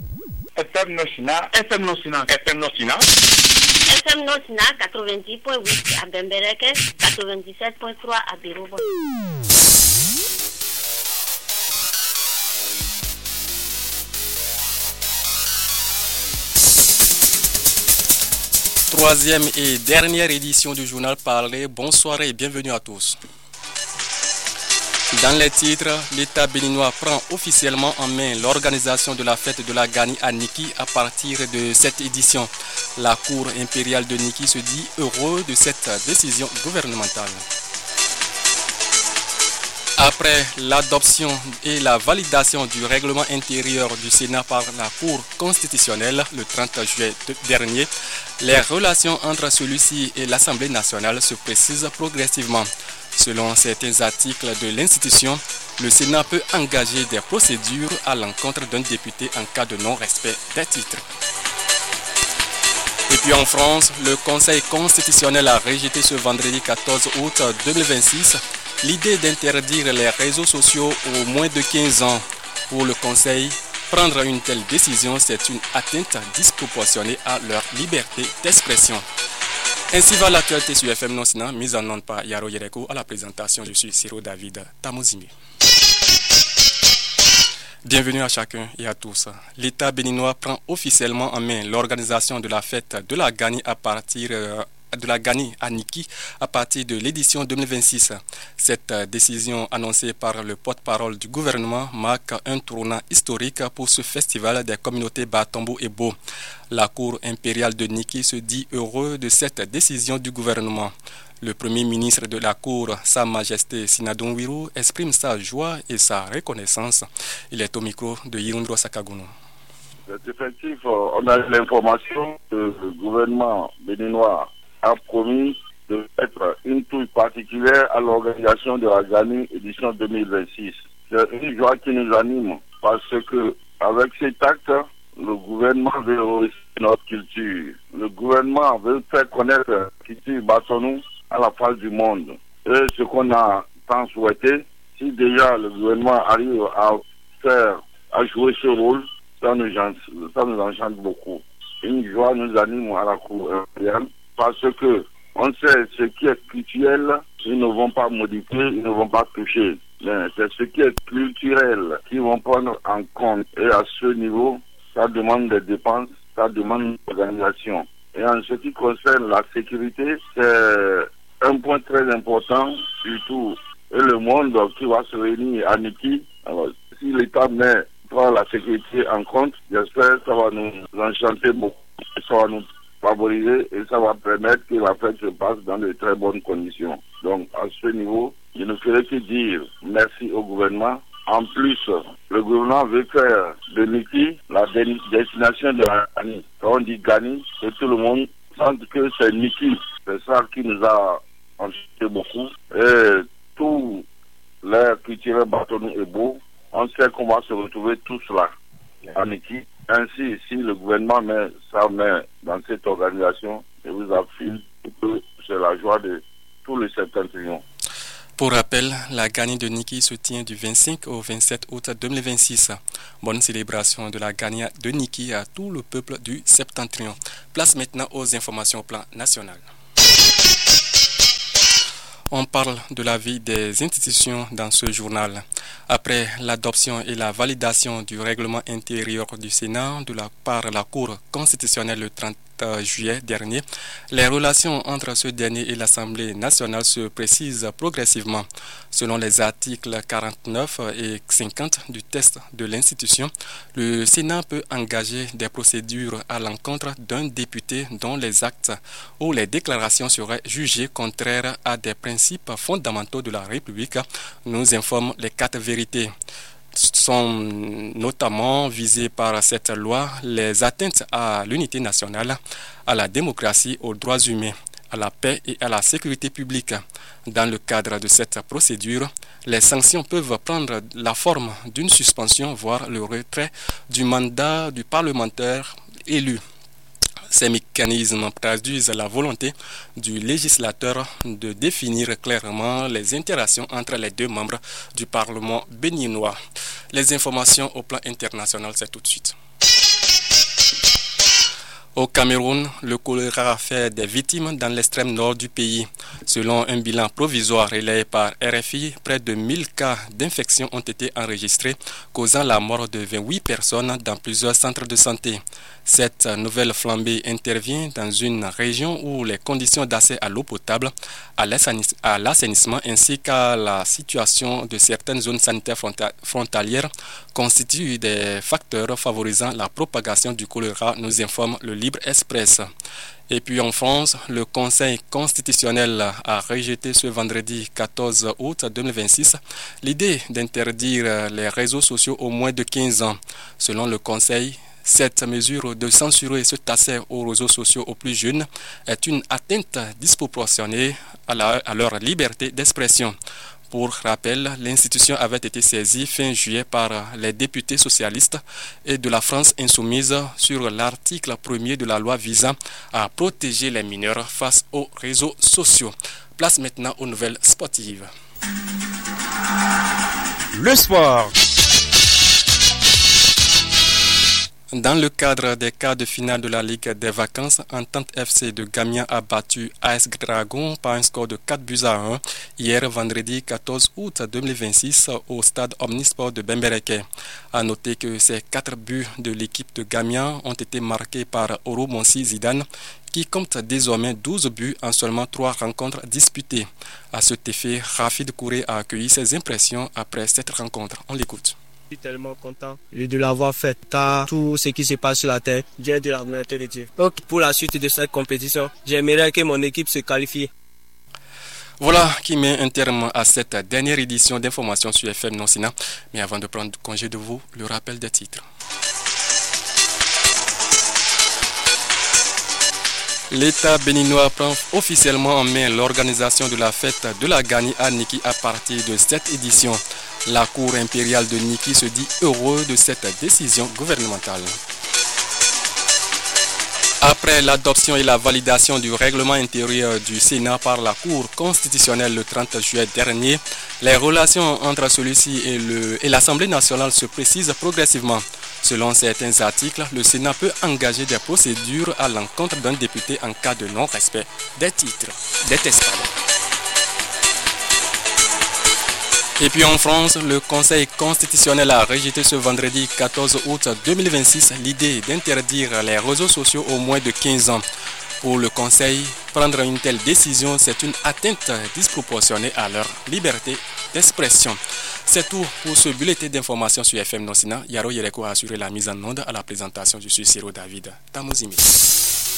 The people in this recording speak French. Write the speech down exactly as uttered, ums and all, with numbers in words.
F M Nosina, F M Nosina, F M Nosina, F M Nosina quatre-vingt-dix point huit à Bembereke, quatre-vingt-dix-sept point trois à Birobo. Troisième et dernière édition du journal Parler. Bonsoir et bienvenue à tous. Dans les titres, l'État béninois prend officiellement en main l'organisation de la fête de la Gani à Niki à partir de cette édition. La Cour impériale de Niki se dit heureux de cette décision gouvernementale. Après l'adoption et la validation du règlement intérieur du Sénat par la Cour constitutionnelle le trente juillet dernier, les relations entre celui-ci et l'Assemblée nationale se précisent progressivement. Selon certains articles de l'institution, le Sénat peut engager des procédures à l'encontre d'un député en cas de non-respect des titres. Et puis en France, le Conseil constitutionnel a rejeté ce vendredi quatorze août deux mille vingt-six l'idée d'interdire les réseaux sociaux aux moins de quinze ans. Pour le Conseil, prendre une telle décision, c'est une atteinte disproportionnée à leur liberté d'expression. Ainsi va l'actualité sur F M Nosina, mise en onde par Yaro Yereko. À la présentation, je suis Ciro David Tamozimi. Bienvenue à chacun et à tous. L'État béninois prend officiellement en main l'organisation de la fête de la Gani à partir de la Gani à Niki à partir de l'édition deux mille vingt-six. Cette décision annoncée par le porte-parole du gouvernement marque un tournant historique pour ce festival des communautés Batombo et Bo. La Cour impériale de Niki se dit heureux de cette décision du gouvernement. Le premier ministre de la Cour, Sa Majesté Sinadon-Wiru, exprime sa joie et sa reconnaissance. Il est au micro de Yirundro Sakaguno. C'est effectif, on a l'information que le gouvernement béninois a promis de mettre une touche particulière à l'organisation de la Gani édition deux mille vingt-six. C'est une joie qui nous anime parce que avec cet acte, le gouvernement veut valoriser notre culture. Le gouvernement veut faire connaître la culture Batonou à la face du monde. Et ce qu'on a tant souhaité, si déjà le gouvernement arrive à faire, à jouer ce rôle, ça nous, ça nous enchante beaucoup. Une joie nous anime à la Cour impériale parce que on sait ce qui est culturel, ils ne vont pas modifier, ils ne vont pas toucher. Mais c'est ce qui est culturel qu'ils vont prendre en compte. Et à ce niveau, ça demande des dépenses, ça demande une organisation. Et en ce qui concerne la sécurité, c'est un point très important, surtout et le monde qui va se réunir à Niki. Alors, si l'État met prend la sécurité en compte, j'espère que ça va nous enchanter beaucoup, ça va nous favoriser et ça va permettre que la fête se passe dans de très bonnes conditions. Donc à ce niveau, je ne ferai que dire merci au gouvernement. En plus, le gouvernement veut faire de Niki la destination de la Gani. Quand on dit Gani, c'est tout le monde sent que c'est Niki. C'est ça qui nous a enchanté beaucoup. Et tout l'air culturel Batonou est beau. On sait qu'on va se retrouver tous là, à Niki. Ainsi, si le gouvernement met sa main dans cette organisation, je vous affirme que c'est la joie de tous les septentrions. Pour rappel, la Gani de Niki se tient du vingt-cinq au vingt-sept août deux mille vingt-six. Bonne célébration de la Gani de Niki à tout le peuple du septentrion. Place maintenant aux informations au plan national. On parle de la vie des institutions dans ce journal. Après l'adoption et la validation du règlement intérieur du Sénat de la part de la Cour constitutionnelle le trente juillet dernier, les relations entre ce dernier et l'Assemblée nationale se précisent progressivement. Selon les articles quarante-neuf et cinquante du texte de l'institution, le Sénat peut engager des procédures à l'encontre d'un député dont les actes ou les déclarations seraient jugées contraires à des principes fondamentaux de la République, nous informent les quatre vérités. Sont notamment visées par cette loi les atteintes à l'unité nationale, à la démocratie, aux droits humains, à la paix et à la sécurité publique. Dans le cadre de cette procédure, les sanctions peuvent prendre la forme d'une suspension, voire le retrait du mandat du parlementaire élu. Ces mécanismes traduisent la volonté du législateur de définir clairement les interactions entre les deux membres du Parlement béninois. Les informations au plan international, c'est tout de suite. Au Cameroun, le choléra fait des victimes dans l'extrême nord du pays. Selon un bilan provisoire relayé par R F I, près de mille cas d'infection ont été enregistrés, causant la mort de vingt-huit personnes dans plusieurs centres de santé. Cette nouvelle flambée intervient dans une région où les conditions d'accès à l'eau potable, à l'assainissement ainsi qu'à la situation de certaines zones sanitaires frontalières constituent des facteurs favorisant la propagation du choléra, nous informe le Libre Express. Et puis en France, le Conseil constitutionnel a rejeté ce vendredi quatorze août deux mille vingt-six l'idée d'interdire les réseaux sociaux aux moins de quinze ans. Selon le Conseil, cette mesure de censurer cet accès aux réseaux sociaux aux plus jeunes est une atteinte disproportionnée à, la, à leur liberté d'expression. Pour rappel, l'institution avait été saisie fin juillet par les députés socialistes et de la France insoumise sur l'article premier de la loi visant à protéger les mineurs face aux réseaux sociaux. Place maintenant aux nouvelles sportives. Le sport. Dans le cadre des quarts de finale de la Ligue des vacances, Entente F C de Gamian a battu A S Dragon par un score de quatre buts à un hier vendredi quatorze août deux mille vingt-six au stade Omnisport de Bembereke. A noter que ces quatre buts de l'équipe de Gamian ont été marqués par Oro Monsi Zidane qui compte désormais douze buts en seulement trois rencontres disputées. À cet effet, Rafid Kouré a accueilli ses impressions après cette rencontre. On l'écoute. Je suis tellement content de l'avoir fait. Car tout ce qui se passe sur la terre, j'ai de la volonté de Dieu. Donc, pour la suite de cette compétition, j'aimerais que mon équipe se qualifie. Voilà qui met un terme à cette dernière édition d'Information sur F M Non-Sina. Mais avant de prendre congé de vous, le rappel des titres. L'État béninois prend officiellement en main l'organisation de la fête de la Gani à Niki à partir de cette édition. La Cour impériale de Niki se dit heureux de cette décision gouvernementale. Après l'adoption et la validation du règlement intérieur du Sénat par la Cour constitutionnelle le trente juillet dernier, les relations entre celui-ci et, le, et l'Assemblée nationale se précisent progressivement. Selon certains articles, le Sénat peut engager des procédures à l'encontre d'un député en cas de non-respect des titres, des tests. Et puis en France, le Conseil constitutionnel a rejeté ce vendredi quatorze août deux mille vingt-six l'idée d'interdire les réseaux sociaux aux moins de quinze ans. Pour le Conseil, prendre une telle décision, c'est une atteinte disproportionnée à leur liberté d'expression. C'est tout pour ce bulletin d'information sur F M Non-Sina. Yaro Yereko a assuré la mise en onde à la présentation. Je suis Ciro David Tamozimi.